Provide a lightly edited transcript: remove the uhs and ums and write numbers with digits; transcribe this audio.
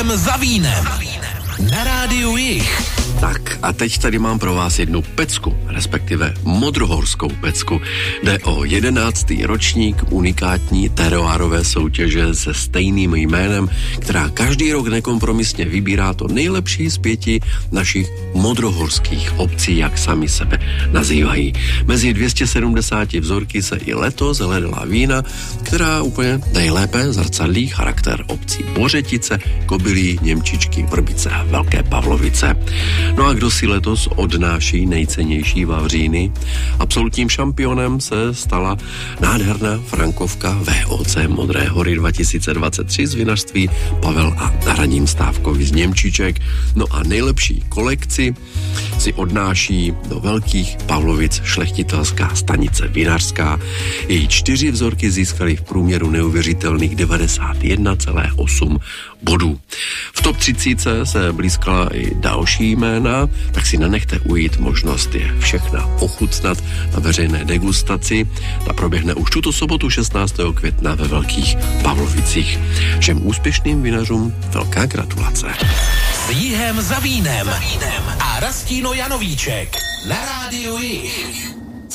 Jihem za vínem. Na rádiu Jih. Tak a teď tady mám pro vás jednu pecku, respektive modrohorskou pecku. Jde o 11. ročník unikátní teroárové soutěže se stejným jménem, která každý rok nekompromisně vybírá to nejlepší z 5 našich modrohorských obcí, jak sami sebe nazývají. Mezi 270 vzorky se i letos hledala vína, která úplně nejlépe zrcadlí charakter obcí Bořetice, Kobylí, Němčičky, Vrbice a Velké Pavlovice. No a kdo si letos odnáší nejcennější vavříny? Absolutním šampionem se stala nádherná frankovka VOC Modré hory 2023 z vinařství Pavel a Radim Stávkovi z Němčiček. No a nejlepší kolekci si odnáší do Velkých Pavlovic šlechtitelská stanice vinařská. Její 4 vzorky získaly v průměru neuvěřitelných 91,8 bodů. V top 30 se blízkala i další jména, tak si nenechte ujít možnost je všechna ochutnat na veřejné degustaci. Ta proběhne už tuto sobotu 16. května ve Velkých Pavlovicích. Všem úspěšným vinařům velká gratulace. S Jihem za vínem a Rastíno Janovíček na rádiu Jih.